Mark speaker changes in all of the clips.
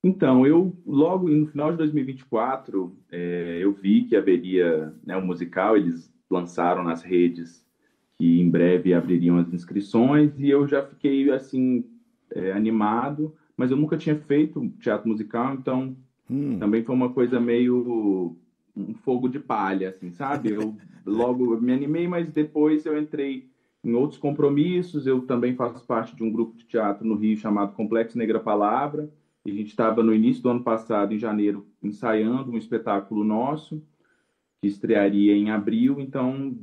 Speaker 1: Então, eu logo no final de 2024, eu vi que haveria, né, um musical, eles lançaram nas redes que em breve abririam as inscrições e eu já fiquei assim animado, mas eu nunca tinha feito teatro musical, então
Speaker 2: Hum,
Speaker 1: também foi uma coisa meio um fogo de palha, assim, sabe? Eu logo me animei, mas depois eu entrei em outros compromissos. Eu também faço parte de um grupo de teatro no Rio chamado Complexo Negra Palavra. E a gente estava no início do ano passado, em janeiro, ensaiando um espetáculo nosso, que estrearia em abril. Então,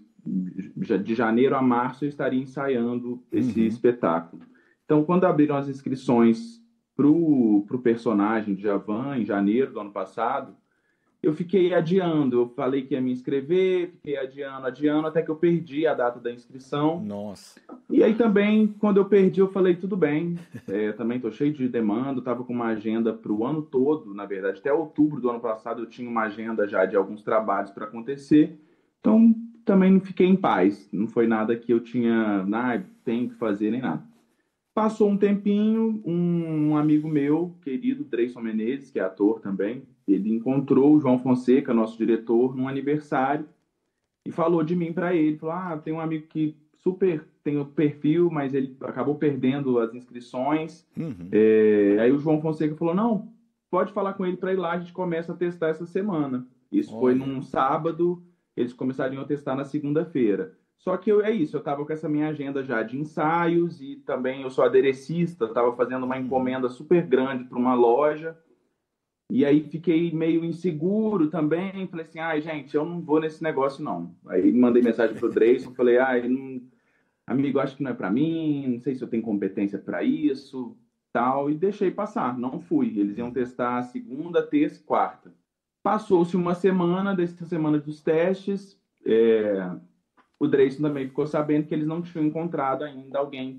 Speaker 1: de janeiro a março, eu estaria ensaiando esse
Speaker 2: uhum.
Speaker 1: espetáculo. Então, quando abriram as inscrições para o personagem de Javan, em janeiro do ano passado, eu fiquei adiando. Eu falei que ia me inscrever, fiquei adiando, adiando, até que eu perdi a data da inscrição.
Speaker 2: Nossa.
Speaker 1: E aí também, quando eu perdi, eu falei, tudo bem, também estou cheio de demanda, estava com uma agenda para o ano todo, na verdade, até outubro do ano passado eu tinha uma agenda já de alguns trabalhos para acontecer, então também fiquei em paz, não foi nada que eu tinha, tenho que fazer nem nada. Passou um tempinho, um amigo meu, querido, Dreyson Menezes, que é ator também, ele encontrou o João Fonseca, nosso diretor, num aniversário, e falou de mim para ele. Falou: Ah, tem um amigo que super tem o perfil, mas ele acabou perdendo as inscrições.
Speaker 2: Uhum.
Speaker 1: Aí o João Fonseca falou: Não, pode falar com ele para ir lá, a gente começa a testar essa semana. Isso foi
Speaker 2: Olha.
Speaker 1: num sábado, eles começariam a testar na segunda-feira. Só que é isso, eu estava com essa minha agenda já de ensaios e também eu sou aderecista, estava fazendo uma
Speaker 2: Uhum.
Speaker 1: encomenda super grande para uma loja. E aí fiquei meio inseguro também. Falei assim, ai, gente, eu não vou nesse negócio, não. Aí mandei mensagem pro Dreyson, falei, ai, não, amigo, acho que não é para mim, não sei se eu tenho competência para isso, tal, e deixei passar, não fui. Eles iam
Speaker 2: Uhum.
Speaker 1: testar segunda, terça e quarta. Passou-se uma semana, dessa semana dos testes, o Dreyson também ficou sabendo que eles não tinham encontrado ainda alguém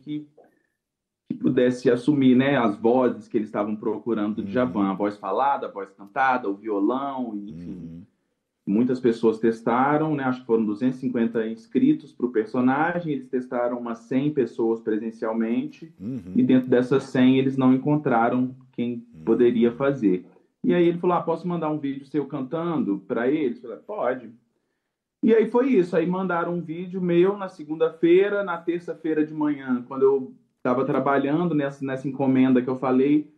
Speaker 1: que pudesse assumir, né, as vozes que eles estavam procurando do
Speaker 2: Uhum.
Speaker 1: Djavan, a voz falada, a voz cantada, o violão, enfim.
Speaker 2: Uhum.
Speaker 1: Muitas pessoas testaram, né, acho que foram 250 inscritos para o personagem, eles testaram umas 100 pessoas presencialmente, e
Speaker 2: Uhum.
Speaker 1: dentro dessas 100 eles não encontraram quem poderia
Speaker 2: Uhum.
Speaker 1: fazer. E aí ele falou, posso mandar um vídeo seu cantando para eles? Eu falei, pode. E aí foi isso. Aí mandaram um vídeo meu na segunda-feira, na terça-feira de manhã, quando eu estava trabalhando nessa encomenda que eu falei,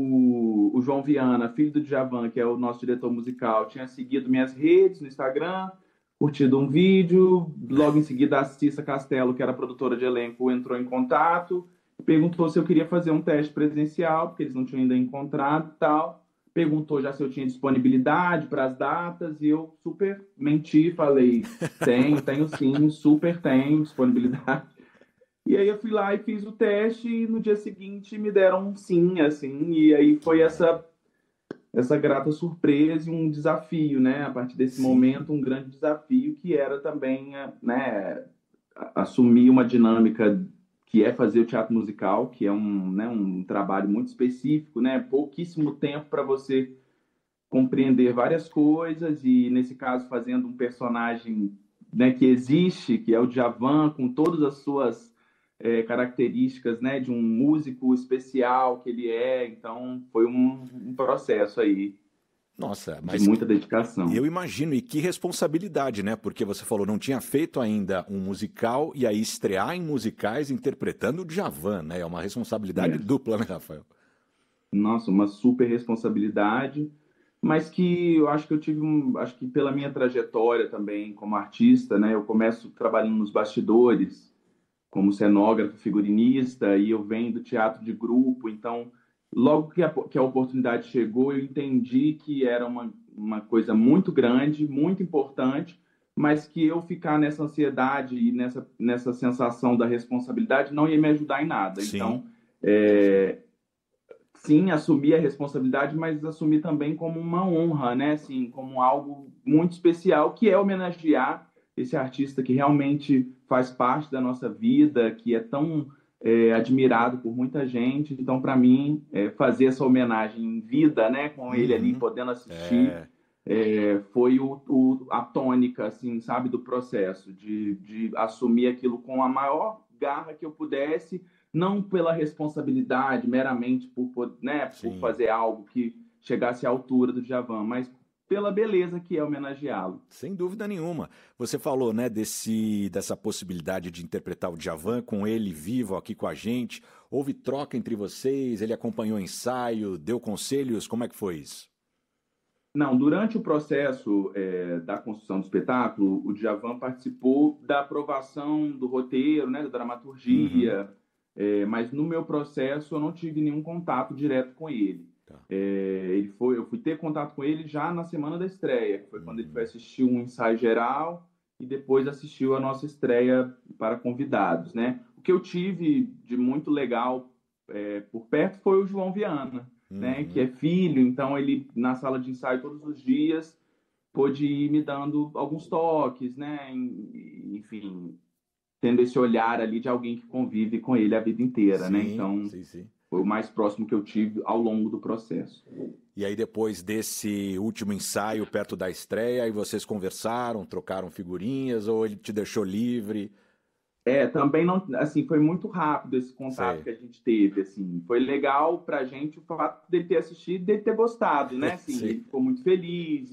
Speaker 1: o João Viana, filho do Djavan, que é o nosso diretor musical, tinha seguido minhas redes no Instagram, curtido um vídeo. Logo em seguida, a Cissa Castelo, que era produtora de elenco, entrou em contato, perguntou se eu queria fazer um teste presencial, porque eles não tinham ainda encontrado e tal, perguntou já se eu tinha disponibilidade para as datas e eu super menti, falei, tenho sim, super tenho disponibilidade. E aí eu fui lá e fiz o teste e no dia seguinte me deram um sim, assim, e aí
Speaker 2: Que
Speaker 1: foi
Speaker 2: maravilha.
Speaker 1: essa grata surpresa e um desafio, né? A partir desse
Speaker 2: Sim.
Speaker 1: momento, um grande desafio que era também, né, assumir uma dinâmica que é fazer o teatro musical, que é um trabalho muito específico, né? Pouquíssimo tempo para você compreender várias coisas e nesse caso fazendo um personagem, né, que existe, que é o Djavan, com todas as suas características, né, de um músico especial que ele é. Então foi um processo aí
Speaker 2: Nossa,
Speaker 1: de
Speaker 2: mas
Speaker 1: muita dedicação.
Speaker 2: eu imagino, e que responsabilidade, né? Porque você falou, não tinha feito ainda um musical e aí estrear em musicais interpretando o Djavan, né? É uma responsabilidade
Speaker 1: É.
Speaker 2: dupla, né, Rafael?
Speaker 1: Nossa, uma super responsabilidade, mas que eu acho que eu tive, acho que pela minha trajetória também como artista, né, eu começo trabalhando nos bastidores, como cenógrafo, figurinista, e eu venho do teatro de grupo, então, logo que a oportunidade chegou, eu entendi que era uma coisa muito grande, muito importante, mas que eu ficar nessa ansiedade e nessa sensação da responsabilidade não ia me ajudar em nada.
Speaker 2: Sim,
Speaker 1: Então,
Speaker 2: sim.
Speaker 1: é, sim, assumir a responsabilidade, mas assumir também como uma honra, né? Assim, como algo muito especial, que é homenagear esse artista que realmente faz parte da nossa vida, que é tão admirado por muita gente. Então, para mim, fazer essa homenagem em vida, né, com ele ali
Speaker 2: Uhum.
Speaker 1: podendo assistir,
Speaker 2: É.
Speaker 1: foi a tônica, assim, sabe, do processo, de assumir aquilo com a maior garra que eu pudesse, não pela responsabilidade, meramente né, por
Speaker 2: Sim.
Speaker 1: fazer algo que chegasse à altura do Djavan, mas pela beleza que é homenageá-lo.
Speaker 2: Sem dúvida nenhuma. Você falou, né, dessa possibilidade de interpretar o Djavan com ele vivo aqui com a gente. Houve troca entre vocês? Ele acompanhou o ensaio, deu conselhos? Como é que foi isso?
Speaker 1: Não, durante o processo da construção do espetáculo, o Djavan participou da aprovação do roteiro, né, da
Speaker 2: Uhum.
Speaker 1: dramaturgia, mas no meu processo eu não tive nenhum contato direto com ele.
Speaker 2: Tá.
Speaker 1: Eu fui ter contato com ele já na semana da estreia, que foi quando ele foi
Speaker 2: Uhum.
Speaker 1: assistir um ensaio geral e depois assistiu a nossa estreia para convidados, né? O que eu tive de muito legal por perto foi o João Viana, né? Que
Speaker 2: Uhum.
Speaker 1: é filho, então ele na sala de ensaio todos os dias pôde ir me dando alguns toques, né? Enfim, tendo esse olhar ali de alguém que convive com ele a vida inteira, né?
Speaker 2: Sim,
Speaker 1: Então
Speaker 2: sim, sim.
Speaker 1: foi o mais próximo que eu tive ao longo do processo.
Speaker 2: E aí depois desse último ensaio perto da estreia, aí vocês conversaram, trocaram figurinhas ou ele te deixou livre?
Speaker 1: Também não, assim, foi muito rápido esse contato
Speaker 2: Sei.
Speaker 1: que a gente teve, assim, foi legal pra gente o fato dele ter assistido, dele ter gostado, né, assim,
Speaker 2: Sim.
Speaker 1: ele ficou muito feliz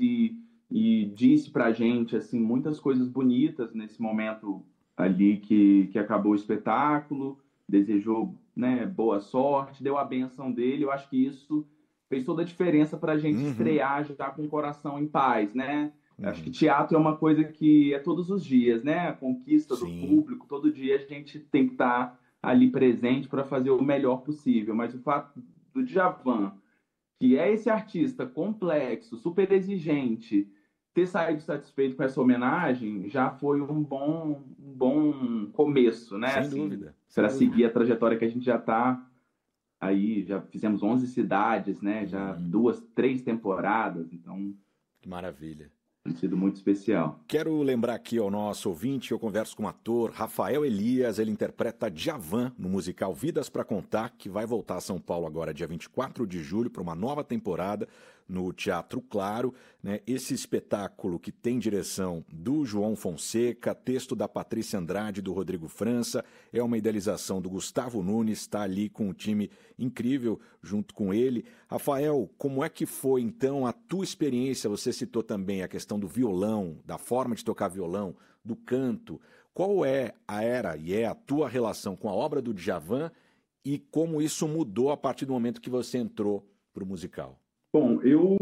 Speaker 1: e disse pra gente, assim, muitas coisas bonitas nesse momento ali que acabou o espetáculo, desejou, né, boa sorte, deu a benção dele, eu acho que isso fez toda a diferença pra gente
Speaker 2: Uhum.
Speaker 1: estrear já com o coração em paz, né, acho que
Speaker 2: Uhum.
Speaker 1: teatro é uma coisa que é todos os dias, né? A conquista do
Speaker 2: Sim.
Speaker 1: público, todo dia a gente tem que estar ali presente para fazer o melhor possível. Mas o fato do Djavan, que é esse artista complexo, super exigente, ter saído satisfeito com essa homenagem já foi um bom começo, né?
Speaker 2: Sem
Speaker 1: Assim,
Speaker 2: dúvida, sem
Speaker 1: para
Speaker 2: dúvida.
Speaker 1: seguir a trajetória que a gente já está aí, já fizemos 11 cidades, né? Já
Speaker 2: Uhum.
Speaker 1: 2, 3 temporadas, então
Speaker 2: Que maravilha.
Speaker 1: tem sido muito especial.
Speaker 2: Quero lembrar aqui ao nosso ouvinte, eu converso com o ator Rafael Elias, ele interpreta Djavan no musical Vidas para Contar, que vai voltar a São Paulo agora dia 24 de julho para uma nova temporada no Teatro Claro, né? Esse espetáculo que tem direção do João Fonseca, texto da Patrícia Andrade, do Rodrigo França, é uma idealização do Gustavo Nunes, está ali com um time incrível junto com ele. Rafael, como é que foi então a tua experiência? Você citou também a questão do violão, da forma de tocar violão, do canto. Qual era e é a tua relação com a obra do Djavan e como isso mudou a partir do momento que você entrou para o musical?
Speaker 1: Bom,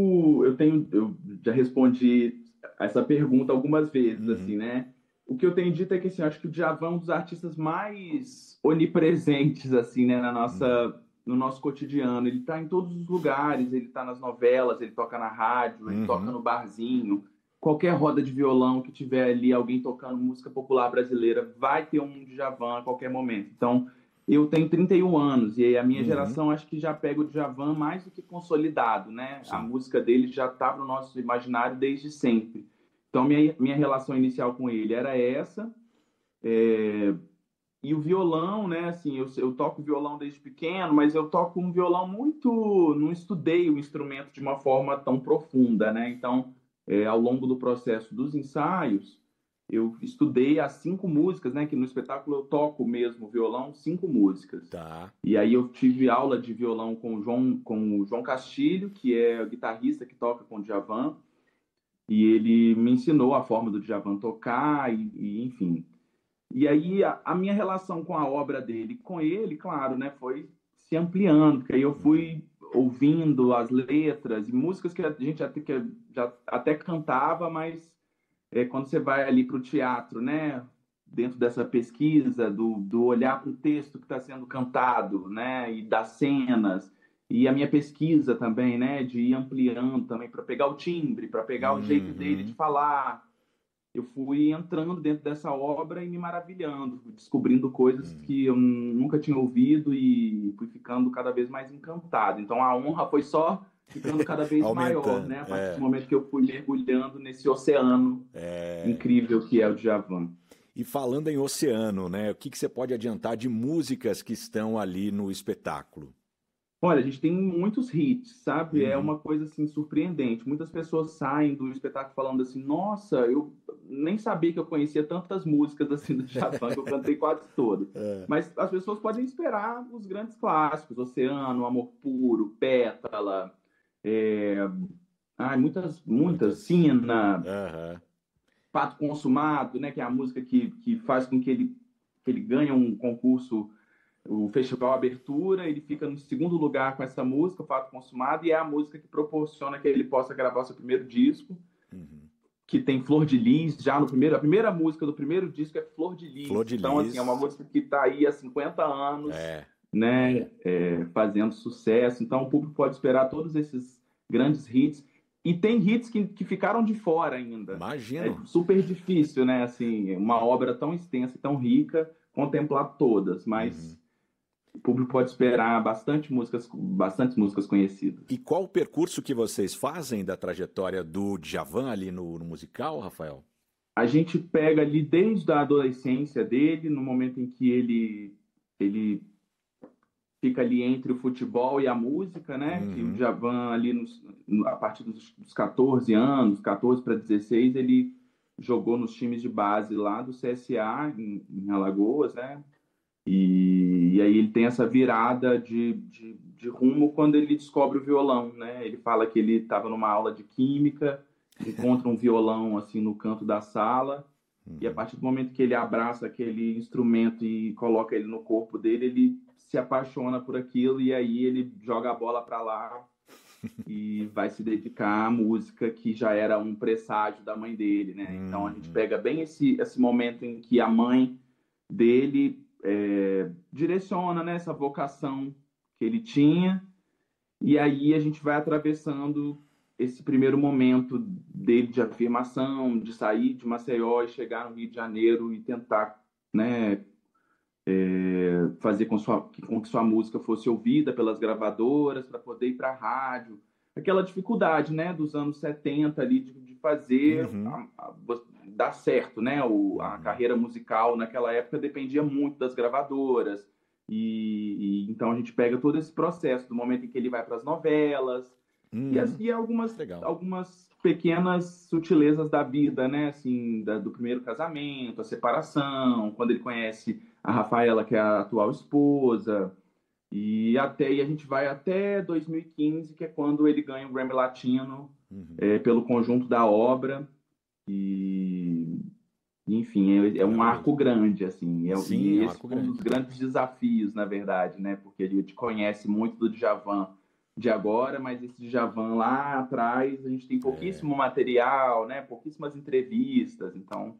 Speaker 1: eu já respondi essa pergunta algumas vezes,
Speaker 2: Uhum,
Speaker 1: assim, né? O que eu tenho dito é que, assim, eu acho que o Djavan é um dos artistas mais onipresentes, assim, né,
Speaker 2: uhum,
Speaker 1: no nosso cotidiano. Ele está em todos os lugares, ele está nas novelas, ele toca na rádio, ele toca
Speaker 2: uhum,
Speaker 1: no barzinho. Qualquer roda de violão que tiver ali, alguém tocando música popular brasileira, vai ter um Djavan a qualquer momento. Então, eu tenho 31 anos e a minha
Speaker 2: uhum,
Speaker 1: geração acho que já pega o Djavan mais do que consolidado, né? A
Speaker 2: sim.
Speaker 1: música dele já está no nosso imaginário desde sempre. Então, minha relação inicial com ele era essa. E o violão, né? Assim, eu toco violão desde pequeno, mas eu toco um violão muito. Não estudei o instrumento de uma forma tão profunda, né? Então, ao longo do processo dos ensaios, eu estudei as 5 músicas, né? Que no espetáculo eu toco mesmo violão, 5 músicas.
Speaker 2: Tá.
Speaker 1: E aí eu tive aula de violão com o João Castilho, que é o guitarrista que toca com o Djavan, e ele me ensinou a forma do Djavan tocar, enfim. E aí a minha relação com a obra dele, com ele, claro, né, foi se ampliando, porque aí eu
Speaker 2: Uhum,
Speaker 1: fui ouvindo as letras e músicas que a gente já até cantava, mas quando você vai ali para o teatro, né, dentro dessa pesquisa, do olhar para o texto que está sendo cantado, né, e das cenas, e a minha pesquisa também, né, de ir ampliando também para pegar o timbre, para pegar o jeito dele de
Speaker 2: uhum,
Speaker 1: falar, eu fui entrando dentro dessa obra e me maravilhando, descobrindo coisas
Speaker 2: uhum.
Speaker 1: que eu nunca tinha ouvido e fui ficando cada vez mais encantado. Então a honra foi só ficando cada vez maior,
Speaker 2: Aumentando.
Speaker 1: né? A partir do
Speaker 2: É,
Speaker 1: momento que eu fui mergulhando nesse oceano
Speaker 2: é.
Speaker 1: incrível que é o Djavan.
Speaker 2: E falando em oceano, né? O que que você pode adiantar de músicas que estão ali no espetáculo?
Speaker 1: Olha, a gente tem muitos hits, sabe? É
Speaker 2: Uhum,
Speaker 1: uma coisa assim surpreendente. Muitas pessoas saem do espetáculo falando assim: "Nossa, eu nem sabia que eu conhecia tantas músicas assim do Djavan, que eu cantei quase todas. Mas as pessoas podem esperar os grandes clássicos, Oceano, Amor Puro, Pétala, muitas, Sina, Fato Consumado, né, que é a música que faz com que ele ganhe um concurso, o Festival Abertura, ele fica no segundo lugar com essa música, Fato Consumado, e é a música que proporciona que ele possa gravar o seu primeiro disco, que tem Flor de Lis, já no primeiro, a primeira música do primeiro disco é Flor de Lis. Então, assim, é uma música que está aí há 50 anos, né, fazendo sucesso. Então, o público pode esperar todos esses grandes hits. E tem hits que ficaram de fora ainda.
Speaker 2: Imagino.
Speaker 1: É super difícil, né, assim, uma obra tão extensa e tão rica, contemplar todas, mas... O público pode esperar bastantes músicas conhecidas.
Speaker 2: E qual o percurso que vocês fazem da trajetória do Djavan ali no musical, Rafael?
Speaker 1: A gente pega ali desde a adolescência dele, no momento em que ele fica ali entre o futebol e a música, né? Que o Djavan ali, a partir dos 14 anos, 14 para 16, ele jogou nos times de base lá do CSA, em Alagoas, né? E aí ele tem essa virada de rumo quando ele descobre o violão, né? Ele fala que ele estava numa aula de química, encontra um violão assim no canto da sala, e a partir do momento que ele abraça aquele instrumento e coloca ele no corpo dele, ele se apaixona por aquilo, e aí ele joga a bola para lá e vai se dedicar à música, que já era um presságio da mãe dele, né? Então a gente pega bem esse momento em que a mãe dele direciona, né, essa vocação que ele tinha, e aí a gente vai atravessando esse primeiro momento dele de afirmação, de sair de Maceió e chegar no Rio de Janeiro e tentar, né, fazer com que sua música fosse ouvida pelas gravadoras para poder ir para a rádio. Aquela dificuldade, né, dos anos 70 ali de fazer dar certo, né? A carreira musical naquela época dependia muito das gravadoras, e então a gente pega todo esse processo do momento em que ele vai para as novelas e algumas pequenas sutilezas da vida, né? Assim, do primeiro casamento, a separação, quando ele conhece a Rafaela, que é a atual esposa, e a gente vai até 2015, que é quando ele ganha o Grammy Latino pelo conjunto da obra. E enfim, é um arco grande, assim.
Speaker 2: Sim,
Speaker 1: esse é um dos grandes desafios, na verdade, né? Porque a gente conhece muito do Djavan de agora, mas esse Djavan lá atrás a gente tem pouquíssimo material, né? Pouquíssimas entrevistas, então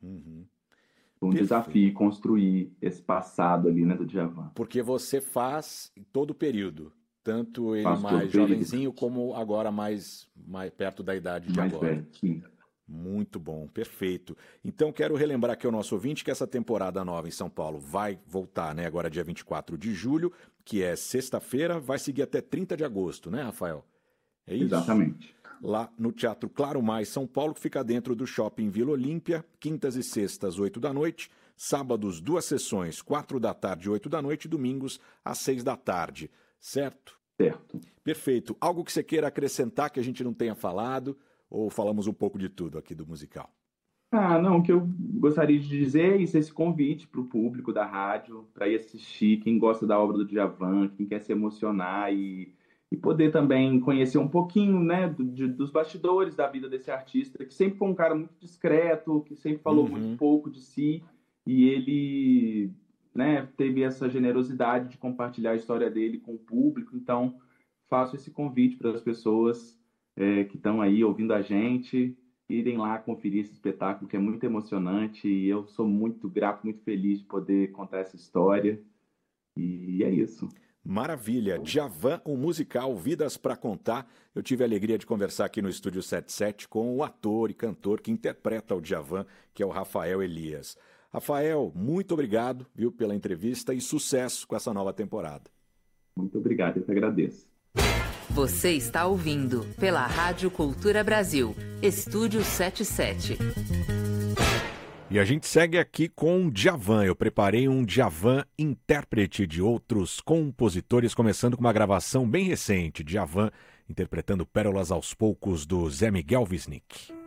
Speaker 1: um desafio construir esse passado ali, né, do Djavan.
Speaker 2: Porque você faz em todo o período, tanto ele mais jovenzinho como agora mais perto da idade de agora.
Speaker 1: Mais velho, sim.
Speaker 2: Muito bom, perfeito. Então quero relembrar aqui ao nosso ouvinte que essa temporada nova em São Paulo vai voltar, né, agora dia 24 de julho, que é sexta-feira, vai seguir até 30 de agosto, né, Rafael? É isso?
Speaker 1: Exatamente.
Speaker 2: Lá no Teatro Claro Mais São Paulo, que fica dentro do Shopping Vila Olímpia, quintas e sextas, 8 da noite, sábados, 2 sessões, 4 da tarde, 8 da noite, domingos, às 6 da tarde, certo?
Speaker 1: Certo.
Speaker 2: Perfeito. Algo que você queira acrescentar que a gente não tenha falado? Ou falamos um pouco de tudo aqui do musical?
Speaker 1: Não, o que eu gostaria de dizer é isso, esse convite para o público da rádio, para ir assistir, quem gosta da obra do Djavan, quem quer se emocionar e poder também conhecer um pouquinho, né, dos bastidores da vida desse artista, que sempre foi um cara muito discreto, que sempre falou muito pouco de si, e ele, né, teve essa generosidade de compartilhar a história dele com o público. Então faço esse convite para as pessoas que estão aí ouvindo a gente, irem lá conferir esse espetáculo, que é muito emocionante, e eu sou muito grato, muito feliz de poder contar essa história, e é isso.
Speaker 2: Maravilha, Djavan, um musical, Vidas pra Contar. Eu tive a alegria de conversar aqui no Estúdio 77 com o ator e cantor que interpreta o Djavan, que é o Rafael Elias. Rafael, muito obrigado, viu, pela entrevista e sucesso com essa nova temporada.
Speaker 1: Muito obrigado, eu que agradeço.
Speaker 3: Você está ouvindo pela Rádio Cultura Brasil, Estúdio 77.
Speaker 2: E a gente segue aqui com Djavan. Eu preparei um Djavan intérprete de outros compositores, começando com uma gravação bem recente. Djavan interpretando Pérolas aos Poucos, do Zé Miguel Wisnik.